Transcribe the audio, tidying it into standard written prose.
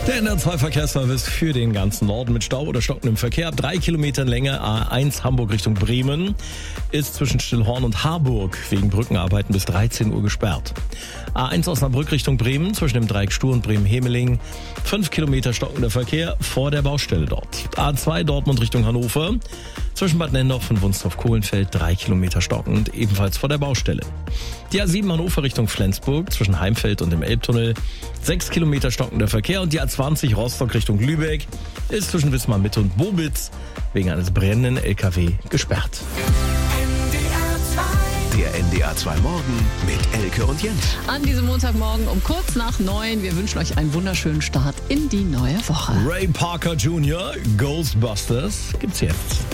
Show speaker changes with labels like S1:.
S1: Der NDR2-Verkehrsservice für den ganzen Norden mit Stau oder stockendem Verkehr. 3 Kilometer Länge A1 Hamburg Richtung Bremen ist zwischen Stillhorn und Harburg wegen Brückenarbeiten bis 13 Uhr gesperrt. A1 Osnabrück Richtung Bremen zwischen dem Dreieck Stur und Bremen-Hemeling. 5 Kilometer stockender Verkehr vor der Baustelle dort. A2 Dortmund Richtung Hannover zwischen Bad Nennendorf und Wunstorf-Kohlenfeld 3 Kilometer stockend, ebenfalls vor der Baustelle. Die A7 Hannover Richtung Flensburg zwischen Heimfeld und dem Elbtunnel 6 Kilometer stockender Verkehr und die A20 Rostock Richtung Lübeck ist zwischen Wismar Mitte und Bobitz wegen eines brennenden LKW gesperrt.
S2: Der NDR 2 Morgen mit Elke und Jens.
S3: An diesem Montagmorgen um kurz nach 9. Wir wünschen euch einen wunderschönen Start in die neue Woche.
S1: Ray Parker Jr., Ghostbusters, gibt's jetzt.